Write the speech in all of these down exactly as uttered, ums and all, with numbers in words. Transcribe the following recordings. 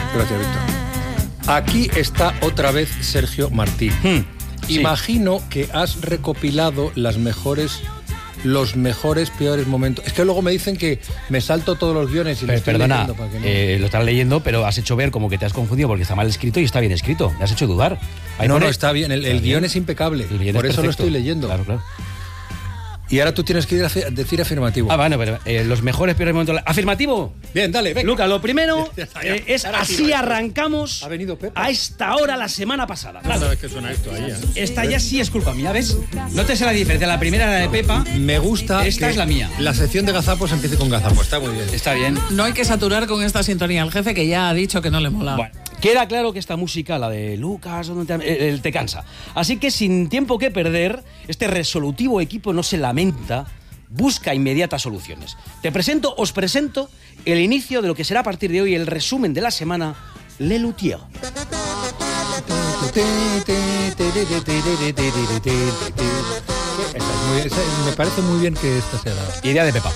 Gracias, Víctor. Aquí está otra vez Sergio Martín. Hmm, Imagino sí. que has recopilado las mejores... los mejores, peores momentos. Es que luego me dicen que me salto todos los guiones y pero, lo estoy perdona, leyendo para que no... eh, lo estás leyendo, pero has hecho ver como que te has confundido porque está mal escrito y está bien escrito. Me has hecho dudar. Ahí no, pone... no, está bien. El, el guión es impecable. Por es eso perfecto. Lo estoy leyendo. Claro, claro. Y ahora tú tienes que ir a decir afirmativo. Ah, bueno, pero eh, los mejores, peores momentos... ¿Afirmativo? Bien, dale, venga. Luca, lo primero ya, ya, ya. Eh, es ahora así tiro, arrancamos ha venido Pepa. a esta hora la semana pasada. Claro. ¿Sabes qué suena esto ahí? ¿eh? Esta ya sí es culpa mía, ¿ves? No te sé la diferencia. La primera era de Pepa. Me gusta Esta que es la mía. La sección de gazapos empiece con gazapos. Está muy bien. Está bien. No hay que saturar con esta sintonía al jefe que ya ha dicho que no le mola. Bueno, queda claro que esta música, la de Lucas, donde te, el, te cansa. Así que sin tiempo que perder, este resolutivo equipo no se lamenta, busca inmediatas soluciones. Te presento, os presento el inicio de lo que será a partir de hoy el resumen de la semana, Le Luthier. Esa es muy, esa, me parece muy bien que esta sea la idea de Pepa.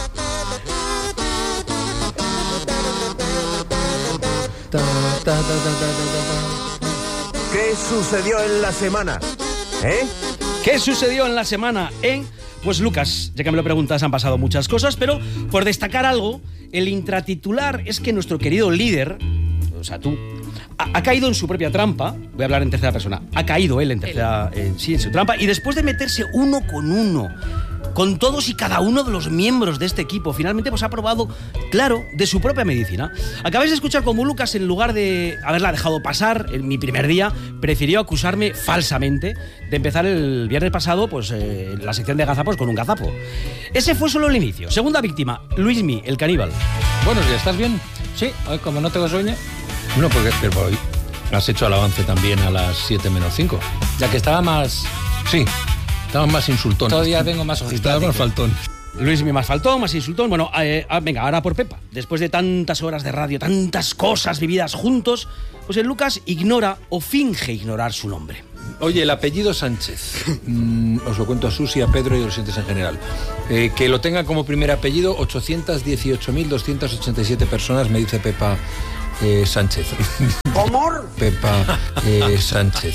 ¿Qué sucedió en la semana? ¿Eh? ¿Qué sucedió en la semana en...? Pues Lucas, ya que me lo preguntas, han pasado muchas cosas, pero por destacar algo, el intratitular es que nuestro querido líder, o sea, tú, ha, ha caído en su propia trampa. Voy a hablar en tercera persona. Ha caído él en tercera, eh, sí, en su trampa, y después de meterse uno con uno con todos y cada uno de los miembros de este equipo, finalmente pues ha probado, claro, de su propia medicina. Acabáis de escuchar cómo Lucas, en lugar de haberla dejado pasar en mi primer día, prefirió acusarme falsamente de empezar el viernes pasado pues eh, la sección de gazapos con un gazapo. Ese fue solo el inicio. Segunda víctima, Luismi, el caníbal. Buenos días, ¿estás bien? Sí, hoy como no tengo sueño. No, porque pero hoy has hecho el avance también a las siete menos cinco. Ya que estaba más... Sí. Estaba más insultón. Todavía vengo más ojistático. Estaba más faltón. Luismi más faltón, más insultón. Bueno, eh, venga, ahora por Pepa. Después de tantas horas de radio, tantas cosas vividas juntos, pues el Lucas ignora o finge ignorar su nombre. Oye, el apellido Sánchez, mm, os lo cuento a Susi, a Pedro y a los oyentes en general. Eh, que lo tengan como primer apellido ochocientos dieciocho mil doscientos ochenta y siete personas, me dice Pepa eh, Sánchez. ¿Cómo? Pepa eh, Sánchez.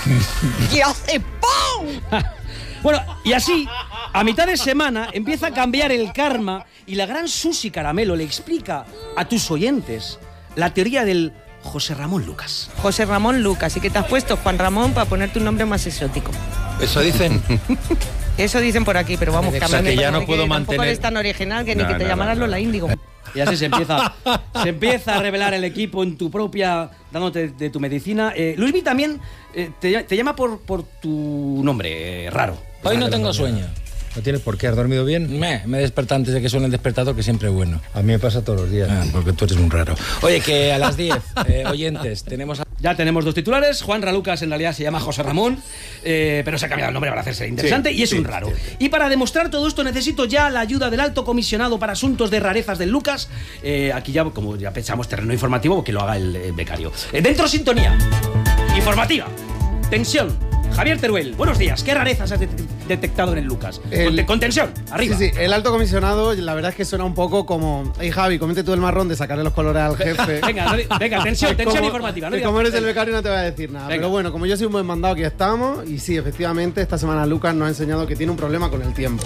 ¡Y hace ¡pum! Bueno, y así, a mitad de semana, empieza a cambiar el karma y la gran Susi Caramelo le explica a tus oyentes la teoría del José Ramón Lucas. José Ramón Lucas, y que te has puesto Juan Ramón para ponerte un nombre más exótico. ¿Eso dicen? Eso dicen por aquí, pero vamos, o sea, que ya no puedo que mantener... Tampoco eres tan original que no, ni que te no, llamaras no, no. Lola Índigo. Y así se empieza, se empieza a revelar el equipo en tu propia, dándote de tu medicina. Eh, Luismi también eh, te, te llama por, por tu nombre eh, raro. Hoy no tengo sueño. ¿No tienes por qué? ¿Has dormido bien? Me, me desperté antes de que suene el despertador, que siempre es bueno. A mí me pasa todos los días. Ah, porque tú eres un raro. Oye, que a las diez, eh, oyentes, tenemos... A... Ya tenemos dos titulares. Juan Ralucas en realidad se llama José Ramón, eh, pero se ha cambiado el nombre para hacerse interesante, sí, y es sí, un raro. Sí, sí. Y para demostrar todo esto necesito ya la ayuda del alto comisionado para asuntos de rarezas del Lucas. Eh, aquí ya, como ya pensamos, terreno informativo, que lo haga el eh, becario. Eh, dentro sintonía informativa. Tensión. Javier Teruel, buenos días. ¿Qué rarezas has de- detectado en el Lucas? El... Con, con tensión, arriba. Sí, sí, el alto comisionado, la verdad es que suena un poco como... Hey, Javi, comete tú el marrón de sacarle los colores al jefe. venga, no, venga, tensión, tensión como, informativa. No que como eres el becario no te voy a decir nada. Venga. Pero bueno, como yo soy un buen mandado, aquí estamos. Y sí, efectivamente, esta semana Lucas nos ha enseñado que tiene un problema con el tiempo.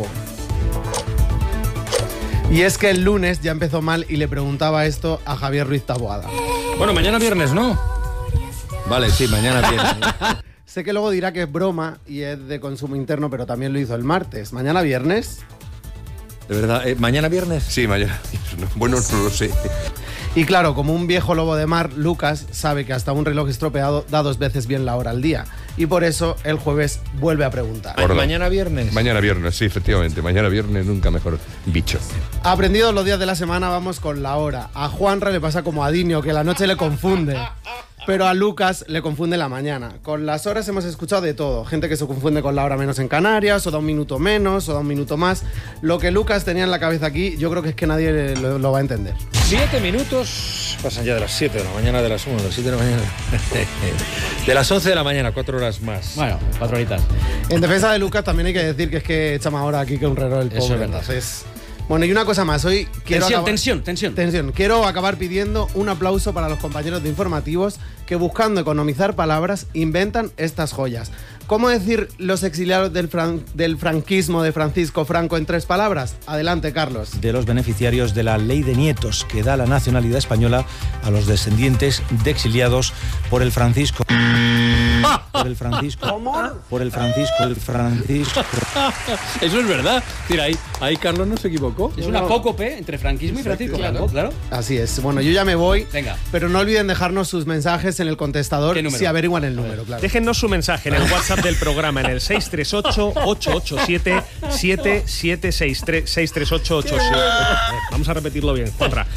Y es que el lunes ya empezó mal y le preguntaba esto a Javier Ruiz Taboada. Bueno, mañana viernes, ¿no? Vale, sí, mañana viernes. Sé que luego dirá que es broma y es de consumo interno, pero también lo hizo el martes. ¿Mañana viernes? De verdad, ¿eh? ¿Mañana viernes? Sí, mañana. Bueno, no lo sé. Y claro, como un viejo lobo de mar, Lucas sabe que hasta un reloj estropeado da dos veces bien la hora al día. Y por eso el jueves vuelve a preguntar. Gordo. ¿Mañana viernes? Mañana viernes, sí, efectivamente. Mañana viernes, nunca mejor dicho. Aprendidos los días de la semana, vamos con la hora. A Juanra le pasa como a Dinio, que la noche le confunde. Pero a Lucas le confunde la mañana. Con las horas hemos escuchado de todo. Gente que se confunde con la hora menos en Canarias, o da un minuto menos, o da un minuto más. Lo que Lucas tenía en la cabeza aquí, yo creo que es que nadie lo, lo va a entender. Siete minutos, pasan ya de las siete de la mañana, de las uno, de las siete de la mañana. De las once de la mañana, cuatro horas más. Bueno, cuatro horitas. En defensa de Lucas también hay que decir que es que echa más hora aquí que un reloj el pobre. Eso es verdad. Entonces, Bueno, y una cosa más, hoy quiero Tensión, acabar- tensión, tensión. Tensión. Quiero acabar pidiendo un aplauso para los compañeros de informativos que, buscando economizar palabras, inventan estas joyas. ¿Cómo decir los exiliados del, fran- del franquismo de Francisco Franco en tres palabras? Adelante, Carlos. De los beneficiarios de la ley de nietos que da la nacionalidad española a los descendientes de exiliados por el Francisco. Por el Francisco. Por el Francisco. El Francisco. Eso es verdad. Mira, ahí, ahí Carlos no se equivocó. Es una apócope entre franquismo y Francisco Franco, claro. Así es. Bueno, yo ya me voy. Venga. Pero no olviden dejarnos sus mensajes en el contestador ¿Qué número? si averiguan el número, claro. Déjennos su mensaje en el WhatsApp del programa en el seis tres ocho, ocho ocho siete, siete siete seis tres. seis tres ocho, ocho siete. Vamos a repetirlo bien, Juanra.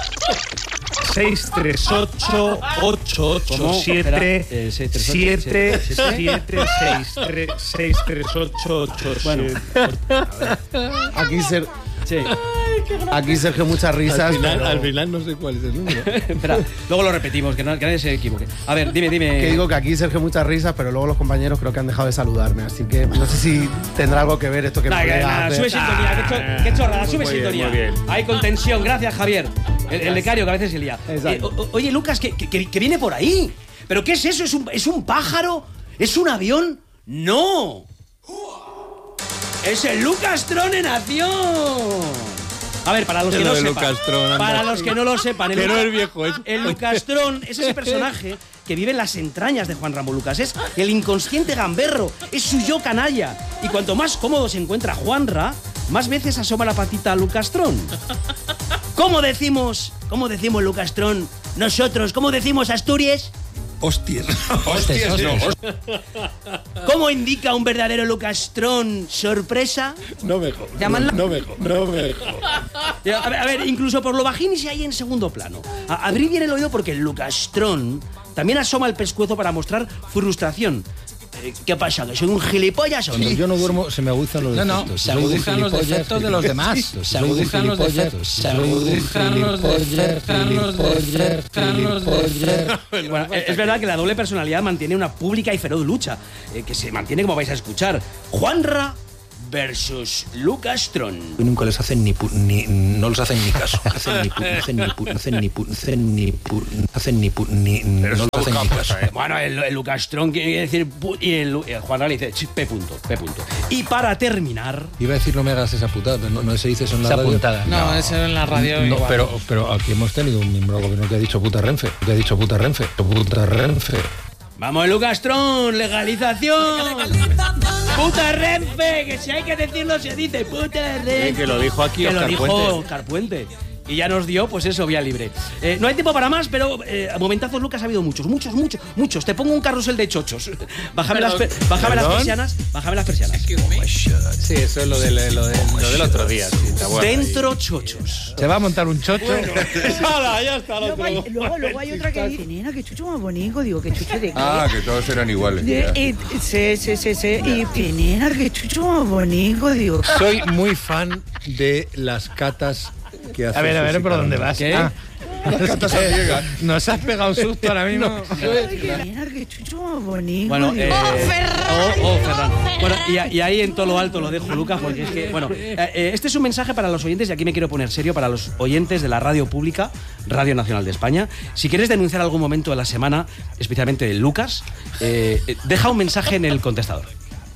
seis tres ocho, ocho ocho ¿Cómo? siete, Espera, eh, seis tres ocho, siete siete, siete seis tres, seis tres ocho, ocho Bueno. siete. Aquí, Ser- Sí. aquí Sergio, muchas risas. Al final, pero- al final no sé cuál es el número. Espera, luego lo repetimos, que, no, que nadie se equivoque. A ver, dime, dime. Que digo que aquí Sergio muchas risas, pero luego los compañeros creo que han dejado de saludarme, así que no sé si tendrá algo que ver esto que Nada, me que obliga a nada, hacer. sube sintonía, qué, cho- qué chorrada, sube Muy bien, sintonía. muy bien. Ahí con tensión, gracias Javier. El, el becario que a veces se lía. Exacto. Eh, o- oye, Lucas, que, que- que viene por ahí. ¿Pero qué es eso? ¿Es un, ¿Es un pájaro? ¿Es un avión? ¡No! ¡Es el Lucas Tron en acción! A ver, para los que Lo no de sepan, Lucas Tron, anda. para los que no lo sepan, el, Que no Luca- es viejo, es- el Lucas Tron es ese personaje que vive en las entrañas de Juan Ramón Lucas. Es el inconsciente gamberro, es su yo canalla. Y cuanto más cómodo se encuentra Juanra, más veces asoma la patita a Lucas Tron. ¿Cómo decimos, cómo decimos Lucas Tron nosotros? ¿Cómo decimos Asturias? Hostias. Hostias, no. host- ¿Cómo indica un verdadero Lucas Tron sorpresa? No me jodas. Llaman la- No me jodas. No me jodas. A ver, a ver, incluso por lo bajín y si hay en segundo plano. A- abrid bien el oído porque el Lucas Tron también asoma el pescuezo para mostrar frustración. Eh, ¿Qué pasa? ¿Que soy un gilipollas o Cuando qué? yo no duermo se me aguzan los No, defectos. no, Si se soy un aguzan los gilipollas, defectos de los demás. Si Se soy un aguzan los gilipollas, defectos. Se soy un aguzan los defectos. Los defectos. Los defectos. Bueno, eh, es verdad que la doble personalidad mantiene una pública y feroz lucha, eh, que se mantiene como vais a escuchar. Juanra versus Lucas Tron. Y nunca les hacen ni, pu- ni no les hacen ni caso. Hacen ni pu- no hacen ni pu- no hacen ni pu- no hacen ni pu- no hacen ni pu- ni no les hacen ni caso. Bueno, el, el Lucas Tron quiere decir pu- y el, el Juanra le dice ch, P punto, P punto. Y para terminar, Iba a decir no me hagas esa putada, pero no, no se dice eso en la Esa radio. puntada. No, eso en la radio No, igual. pero, pero aquí hemos tenido un miembro del gobierno que ha dicho puta Renfe. Que ha dicho puta Renfe. Puta Renfe. vamos Lucas Tron, legalización. Puta Renfe, que si hay que decirlo se dice puta Renfe. Que lo dijo aquí Que lo Óscar dijo Puente. Óscar Puente. Y ya nos dio, pues eso, vía libre. Eh, no hay tiempo para más, pero eh, a momentazos, Lucas, ha habido muchos, muchos, muchos, muchos. Te pongo un carrusel de chochos. Bájame, las, pe- bájame las persianas, bájame las persianas. Sí, eso es lo del, lo del, lo del otro día. Sí, está bueno. Dentro chochos. Se va a montar un chocho. ¡Hala, ya está el Luego otro! hay, luego, luego hay otra que dice, nena, que chucho más bonito. Digo, que chucho de qué. Ah, que todos eran iguales. De- ya. y- sí, sí, sí, sí. Y que, nena, que chucho más bonito. Digo, Soy muy fan de las catas que hace A ver, a ver, Susi ¿por dónde Carona. vas? ¿Qué? Ah. Nos has pegado un susto ahora mismo. que, nena, que chucho más bonito. Bueno, digo. eh, oh, oh, Ferran. Bueno, y, y ahí en todo lo alto lo dejo, Lucas, porque es que, bueno, eh, eh, este es un mensaje para los oyentes, y aquí me quiero poner serio, para los oyentes de la radio pública, Radio Nacional de España. Si quieres denunciar algún momento de la semana, especialmente de Lucas, eh, eh, deja un mensaje en el contestador.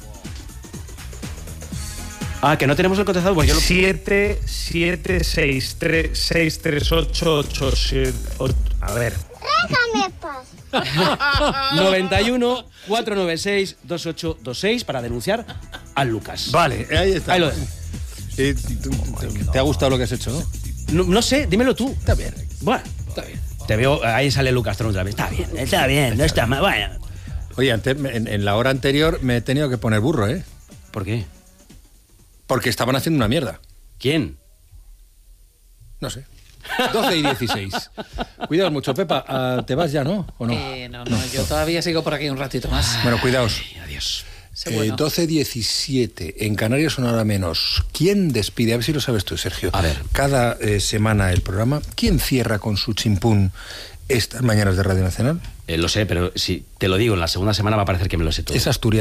Ah, que no tenemos el contestador, pues yo lo... siete siete seis tres seis tres ocho ocho siete. A ver. noventa y uno, cuatrocientos noventa y seis, veintiocho veintiséis para denunciar a Lucas. Vale, ahí está. Ahí lo dejo. Eh, tú- tú- ¿Te ha gustado lo que has hecho, no? No, no sé, dímelo tú. Está bien. Bueno, está bien. Te veo, ahí sale Lucas Tron otra vez. Está bien, está bien, no está mal. Bueno. Oye, antes, en, en la hora anterior me he tenido que poner burro, ¿eh? ¿Por qué? Porque estaban haciendo una mierda. ¿Quién? No sé. doce y dieciséis. Cuidaos mucho, Pepa. ah, ¿Te vas ya, no? ¿O no? Eh, no, no, yo todavía sigo por aquí un ratito más. Bueno, cuidaos. Adiós. Sé Eh, bueno. doce diecisiete. En Canarias una hora menos. ¿Quién despide? A ver si lo sabes tú, Sergio. A ver. Cada eh, semana el programa. ¿Quién cierra con su chimpún estas mañanas de Radio Nacional? Eh, lo sé, pero si te lo digo, en la segunda semana va a parecer que me lo sé todo. Es asturiano.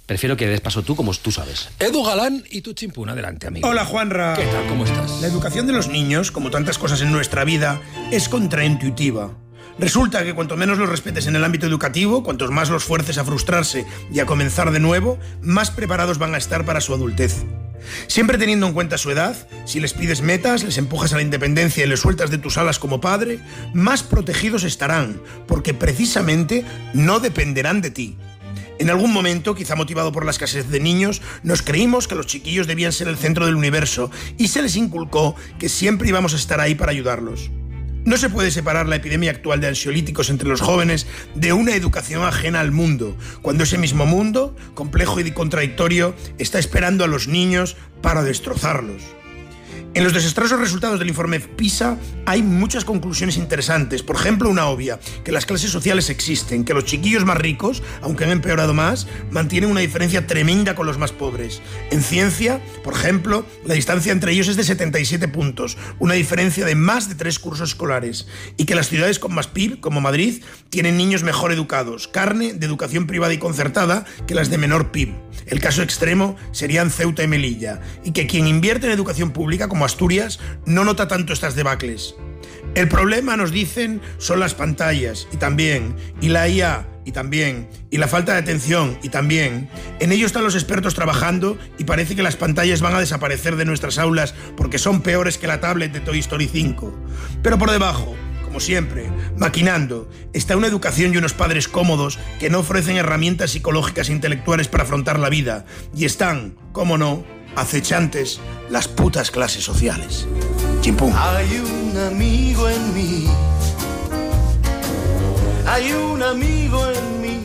prefiero que des paso tú, como tú sabes. Edu Galán y tu chimpún. Adelante, amigo. Hola, Juanra. ¿Qué tal? ¿Cómo estás? La educación de los niños, como tantas cosas en nuestra vida, es contraintuitiva. Resulta que cuanto menos los respetes en el ámbito educativo, cuantos más los fuerces a frustrarse y a comenzar de nuevo, más preparados van a estar para su adultez. Siempre teniendo en cuenta su edad, si les pides metas, les empujas a la independencia y les sueltas de tus alas como padre, más protegidos estarán, porque precisamente no dependerán de ti. En algún momento, quizá motivado por la escasez de niños, nos creímos que los chiquillos debían ser el centro del universo y se les inculcó que siempre íbamos a estar ahí para ayudarlos. No se puede separar la epidemia actual de ansiolíticos entre los jóvenes de una educación ajena al mundo, cuando ese mismo mundo, complejo y contradictorio, está esperando a los niños para destrozarlos. En los desastrosos resultados del informe PISA hay muchas conclusiones interesantes. Por ejemplo, una obvia, que las clases sociales existen, que los chiquillos más ricos, aunque han empeorado más, mantienen una diferencia tremenda con los más pobres. En ciencia, por ejemplo, la distancia entre ellos es de setenta y siete puntos, una diferencia de más de tres cursos escolares, y que las ciudades con más P I B, como Madrid, tienen niños mejor educados, carne de educación privada y concertada, que las de menor P I B. El caso extremo serían Ceuta y Melilla, y que quien invierte en educación pública, como Asturias, no nota tanto estas debacles. El problema, nos dicen, son las pantallas, y también, y la I A, y también, y la falta de atención, y también. En ello están los expertos trabajando, y parece que las pantallas van a desaparecer de nuestras aulas porque son peores que la tablet de Toy Story cinco. Pero por debajo, como siempre, maquinando, está una educación y unos padres cómodos que no ofrecen herramientas psicológicas e intelectuales para afrontar la vida, y están, cómo no, acechantes las putas clases sociales. Chimpum. Hay un amigo en mí. Hay un amigo en mí.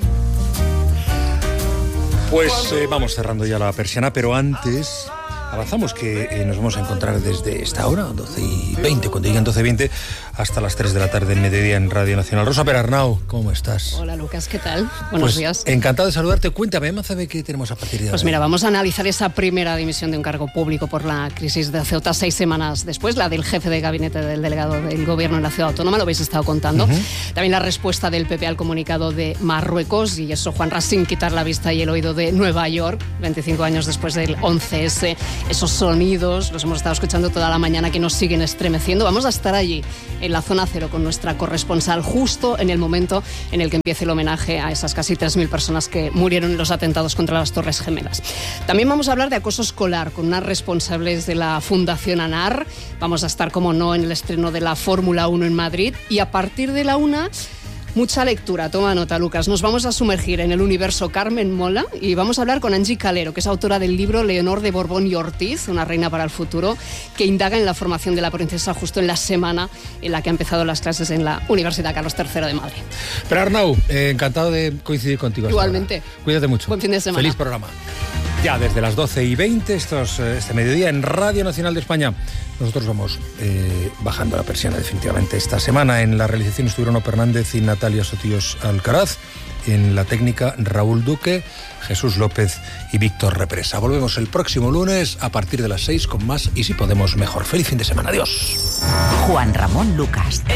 Pues eh, vamos cerrando ya la persiana, pero antes avanzamos que eh, nos vamos a encontrar desde esta hora, doce y veinte, cuando lleguen doce y veinte, hasta las tres de la tarde en mediodía en Radio Nacional. Rosa Perarnau, ¿cómo estás? Hola, Lucas, ¿qué tal? Buenos pues, días. Encantado de saludarte. Cuéntame, vamos a ver qué tenemos a partir de ahora. Pues mira, vamos a analizar esa primera dimisión de un cargo público por la crisis de Ceuta seis semanas después, la del jefe de gabinete del delegado del gobierno en la ciudad autónoma, lo habéis estado contando. Uh-huh. También la respuesta del P P al comunicado de Marruecos, y eso, Juanra, sin quitar la vista y el oído de Nueva York, veinticinco años después del once ese, esos sonidos los hemos estado escuchando toda la mañana que nos siguen estremeciendo. Vamos a estar allí, en la zona cero, con nuestra corresponsal, justo en el momento en el que empiece el homenaje a esas casi tres mil personas que murieron en los atentados contra las Torres Gemelas. También vamos a hablar de acoso escolar con unas responsables de la Fundación ANAR. Vamos a estar, como no, en el estreno de la Fórmula uno en Madrid, y a partir de la una... mucha lectura, toma nota, Lucas. Nos vamos a sumergir en el universo Carmen Mola y vamos a hablar con Angie Calero, que es autora del libro Leonor de Borbón y Ortiz, una reina para el futuro, que indaga en la formación de la princesa justo en la semana en la que ha empezado las clases en la Universidad Carlos tercero de Madrid. Pero Arnau, eh, encantado de coincidir contigo. Igualmente. Cuídate mucho. Buen fin de semana. Feliz programa. Ya desde las doce y veinte, estos, este mediodía en Radio Nacional de España. Nosotros vamos eh, bajando la persiana definitivamente. Esta semana en la realización estuvieron Ope Hernández y Natalia Sotíos Alcaraz. En la técnica, Raúl Duque, Jesús López y Víctor Represa. Volvemos el próximo lunes a partir de las seis con más y si podemos mejor. Feliz fin de semana. Adiós. Juan Ramón Lucas.